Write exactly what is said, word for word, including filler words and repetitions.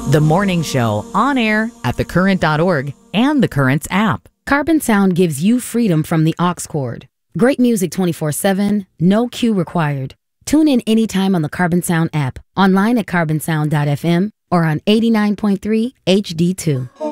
The Morning Show, on air at the current dot org and the Currents app. Carbon Sound gives you freedom from the aux cord. Great music twenty-four seven, no cue required. Tune in anytime on the Carbon Sound app, online at carbon sound dot f m, or on eighty-nine point three H D two.